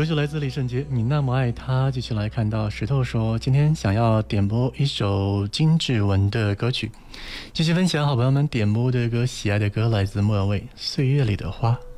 歌曲来自李圣杰，你那么爱他。继续来看到石头说，今天想要点播一首金志文的歌曲，继续分享好朋友们点播的歌，喜爱的歌来自莫文蔚《岁月里的花》。